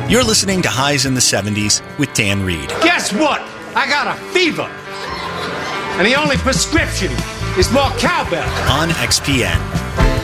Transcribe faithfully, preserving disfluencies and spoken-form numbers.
You're listening to Highs in the seventies with Dan Reed. Guess what? I got a fever. And the only prescription is more cowbell. On X P N.